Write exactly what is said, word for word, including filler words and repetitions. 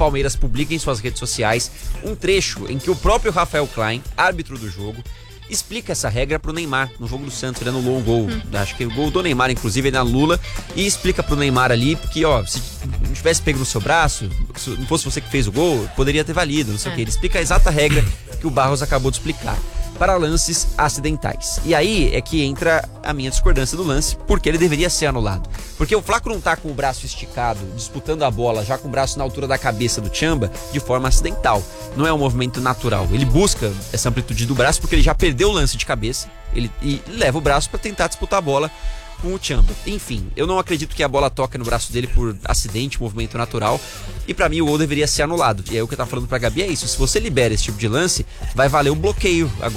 Palmeiras publica em suas redes sociais um trecho em que o próprio Rafael Klein, árbitro do jogo, explica essa regra pro Neymar no jogo do Santos. Ele anulou um gol, hum. acho que o gol do Neymar, inclusive, ele anula e explica pro Neymar ali que, ó, se não tivesse pego no seu braço, se não fosse você que fez o gol, poderia ter valido, não sei é. o que. Ele explica a exata regra que o Barros acabou de explicar para lances acidentais. E aí é que entra a minha discordância do lance, porque ele deveria ser anulado. Porque o Flaco não tá com o braço esticado, disputando a bola, já com o braço na altura da cabeça do Tchamba, de forma acidental. Não é um movimento natural. Ele busca essa amplitude do braço porque ele já perdeu o lance de cabeça, ele, e leva o braço para tentar disputar a bola com o Tchamba. Enfim, eu não acredito que a bola toque no braço dele por acidente, movimento natural, e pra mim o gol deveria ser anulado. E aí o que eu tava falando pra Gabi é isso: se você libera esse tipo de lance, vai valer o bloqueio agora